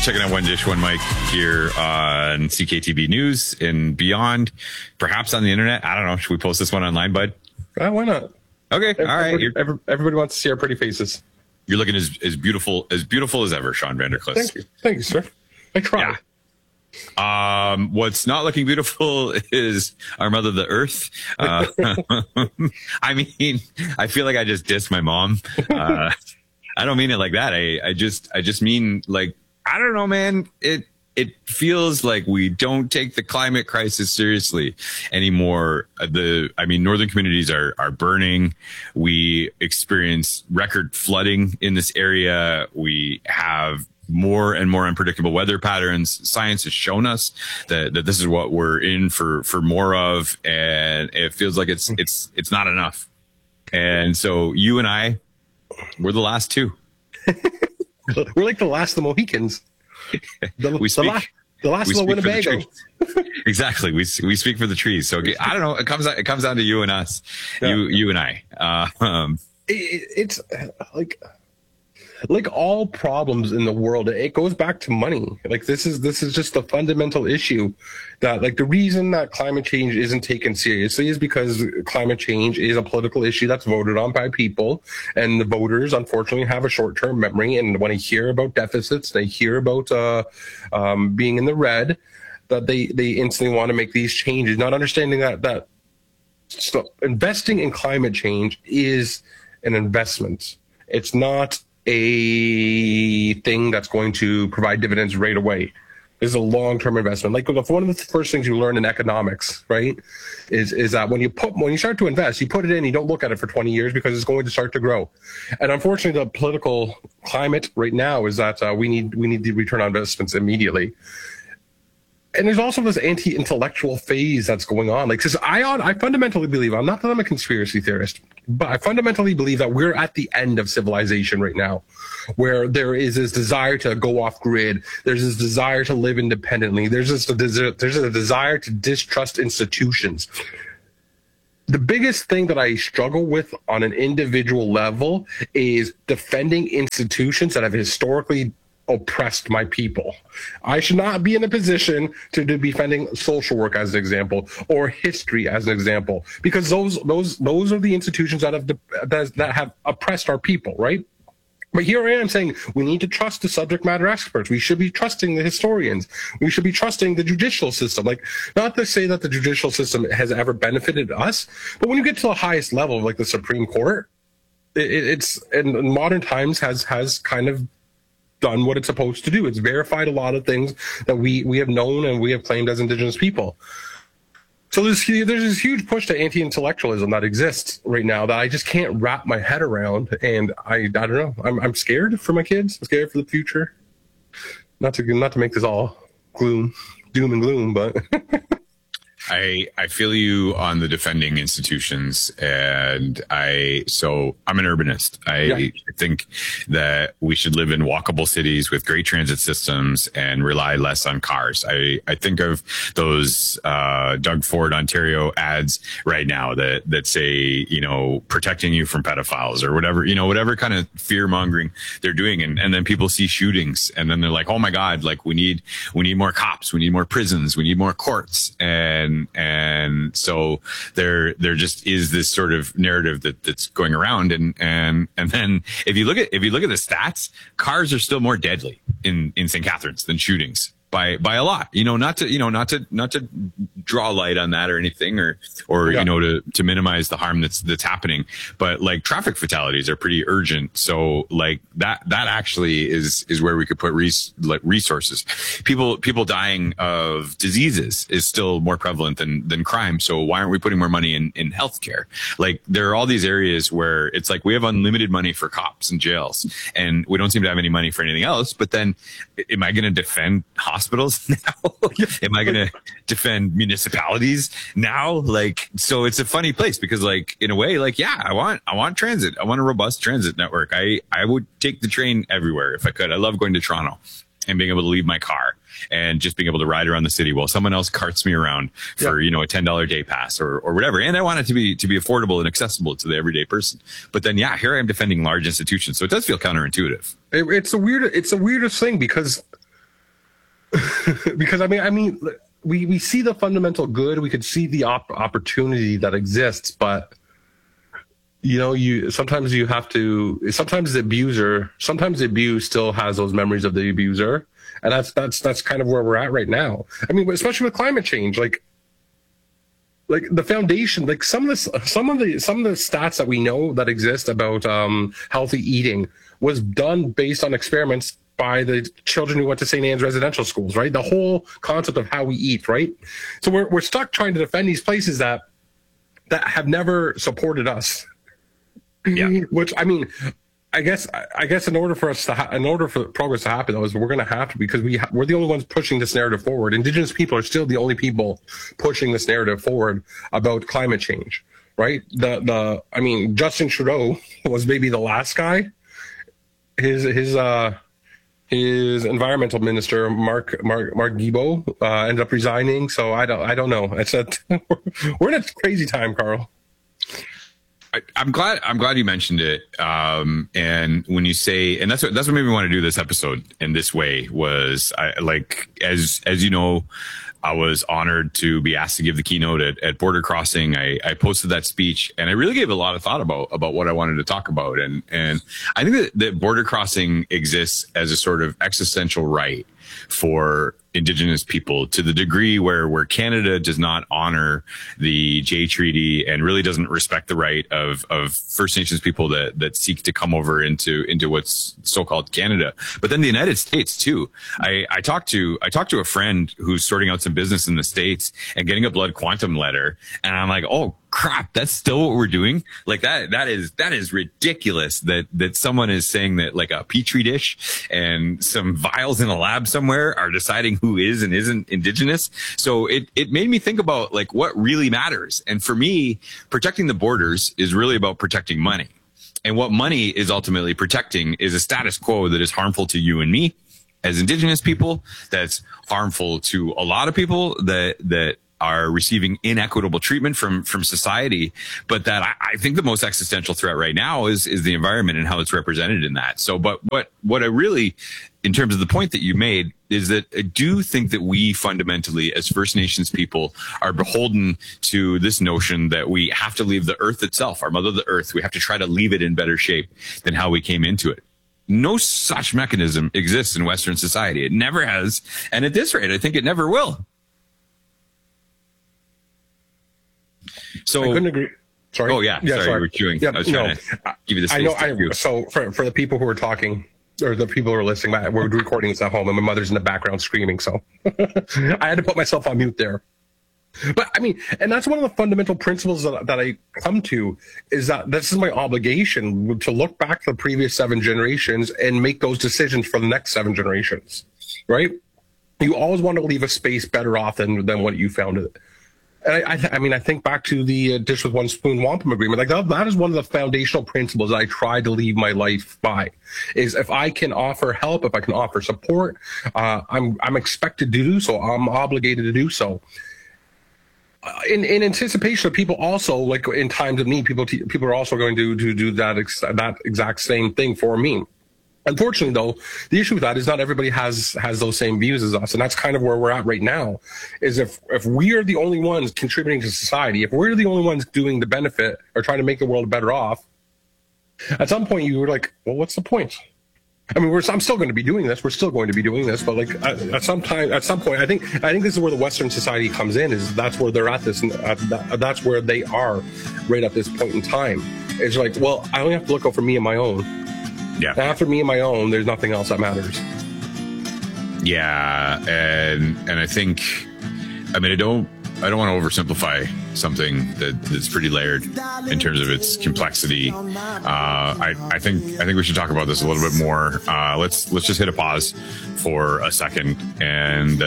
checking out One Dish, One Mic here on CKTB News and beyond, perhaps on the internet. I don't know. Should we post this one online, bud? Why not? Okay. All right. Everybody wants to see our pretty faces. You're looking as beautiful as ever, Sean Vanderklis. Thank you. Thank you, sir. I try. Yeah. What's not looking beautiful is our mother, the earth. I mean, I feel like I just dissed my mom. I don't mean it like that. I just mean, like, I don't know, man. It feels like we don't take the climate crisis seriously anymore. Northern communities are burning. We experience record flooding in this area. We have more and more unpredictable weather patterns. Science has shown us that this is what we're in for more of, and it feels like it's not enough. And so you and I, we're the last two. We're like the last of the Mohicans. The last of the Winnebago. Exactly. We speak for the trees. So I don't know. It comes down to you and us. Yeah. You and I. It's like all problems in the world, it goes back to money. Like this is just the fundamental issue that, like, the reason that climate change isn't taken seriously is because climate change is a political issue that's voted on by people, and the voters unfortunately have a short-term memory, and when they hear about deficits, they hear about being in the red, that they instantly want to make these changes, not understanding that investing in climate change is an investment. It's not a thing that's going to provide dividends right away. It's a long-term investment. Like, one of the first things you learn in economics, right, is that when you start to invest, you put it in, you don't look at it for 20 years because it's going to start to grow. And unfortunately, the political climate right now is that we need the return on investments immediately. And there's also this anti-intellectual phase that's going on. Like, I fundamentally believe, I'm not that I'm a conspiracy theorist, but I fundamentally believe that we're at the end of civilization right now, where there is this desire to go off grid. There's this desire to live independently. There's a desire to distrust institutions. The biggest thing that I struggle with on an individual level is defending institutions that have historically oppressed my people. I should not be in a position to be defending social work as an example, or history as an example, because those are the institutions that have oppressed our people, right? But here I am saying we need to trust the subject matter experts. We should be trusting the historians. We should be trusting the judicial system. Like, not to say that the judicial system has ever benefited us, but when you get to the highest level, like the Supreme Court, it's in modern times has kind of done what it's supposed to do. It's verified a lot of things that we have known and we have claimed as Indigenous people. So there's this huge push to anti-intellectualism that exists right now that I just can't wrap my head around, and I don't know. I'm scared for my kids. I'm scared for the future. Not to make this all doom and gloom, but I feel you on the defending institutions, and I'm an urbanist. I think that we should live in walkable cities with great transit systems and rely less on cars. I think of those Doug Ford Ontario ads right now that say, protecting you from pedophiles or whatever kind of fear mongering they're doing, and then people see shootings and then they're like, oh my God, like we need more cops, we need more prisons, we need more courts, and so there just is this sort of narrative that's going around, and then if you look at the stats, cars are still more deadly in St. Catharines than shootings by a lot. Not to draw light on that or anything, or to minimize the harm that's happening, but like traffic fatalities are pretty urgent. So like that actually is where we could put resources. People dying of diseases is still more prevalent than crime. So why aren't we putting more money in healthcare? Like, there are all these areas where it's like we have unlimited money for cops and jails, and we don't seem to have any money for anything else. But then, am I going to defend hospitals now? Am I going to defend municipalities now? Like, so it's a funny place because, like, in a way, like, yeah, I want transit. I want a robust transit network. I would take the train everywhere if I could. I love going to Toronto and being able to leave my car and just being able to ride around the city while someone else carts me around for, a $10 day pass or whatever. And I want it to be affordable and accessible to the everyday person. But then, here I am defending large institutions. So it does feel counterintuitive. It's the weirdest thing, because Because we see the fundamental good, we could see the opportunity that exists, but sometimes the abuse still has those memories of the abuser, and that's kind of where we're at right now. I mean, especially with climate change, like the foundation, like some of the stats that we know that exist about healthy eating was done based on experiments by the children who went to St. Anne's residential schools, right? The whole concept of how we eat, right? So we're stuck trying to defend these places that have never supported us. Yeah. Which, I mean, I guess in order for progress to happen, though, is we're going to have to, because we're the only ones pushing this narrative forward. Indigenous people are still the only people pushing this narrative forward about climate change, right? Justin Trudeau was maybe the last guy. His environmental minister, Mark Guilbeault, ended up resigning. So I don't know. We're in a crazy time, Carl. I'm glad you mentioned it. And when you say, and that's what made me want to do this episode in this way was as you know, I was honored to be asked to give the keynote at Border Crossing. I posted that speech, and I really gave a lot of thought about what I wanted to talk about. And I think that Border Crossing exists as a sort of existential right for Indigenous people, to the degree where Canada does not honor the Jay Treaty and really doesn't respect the right of First Nations people that seek to come over into what's so-called Canada. But then the United States too. I talked to a friend who's sorting out some business in the States and getting a blood quantum letter, and I'm like, oh crap, that's still what we're doing? Like that is ridiculous that someone is saying that like a petri dish and some vials in a lab somewhere are deciding who is and isn't Indigenous. So it made me think about like what really matters. And for me, protecting the borders is really about protecting money. And what money is ultimately protecting is a status quo that is harmful to you and me as Indigenous people, that's harmful to a lot of people that are receiving inequitable treatment from society. But that I think the most existential threat right now is the environment and how it's represented in that. So, but what I really, in terms of the point that you made, is that I do think that we fundamentally, as First Nations people, are beholden to this notion that we have to leave the earth itself, our mother, the earth. We have to try to leave it in better shape than how we came into it. No such mechanism exists in Western society. It never has. And at this rate, I think it never will. So I couldn't agree. Sorry. Oh yeah. Sorry. You were chewing. Yeah, I was trying to give you the space. I know. So for the people who are talking, or the people who are listening, we're recording this at home, and my mother's in the background screaming. So I had to put myself on mute there. But I mean, and that's one of the fundamental principles that I come to, is that this is my obligation to look back to the previous 7 generations and make those decisions for the next 7 generations. Right? You always want to leave a space better off than what you found it. And I think back to the Dish with One Spoon Wampum Agreement. Like that is one of the foundational principles that I try to leave my life by. Is if I can offer help, if I can offer support, I'm expected to do so. I'm obligated to do so. In anticipation of people also, like in times of need, people are also going to do that exact same thing for me. Unfortunately, though, the issue with that is not everybody has those same views as us, and that's kind of where we're at right now. Is if we are the only ones contributing to society, if we're the only ones doing the benefit or trying to make the world better off, at some point you were like, well, what's the point? I mean, I'm still going to be doing this. We're still going to be doing this, but like at some point, I think this is where the Western society comes in. Is that's where they're at this, that's where they are right at this point in time. It's like, well, I only have to look out for me and my own. Yeah. After me and my own, there's nothing else that matters. Yeah, and I think, I mean, I don't want to oversimplify something that's pretty layered in terms of its complexity. I think we should talk about this a little bit more. Let's just hit a pause for a second and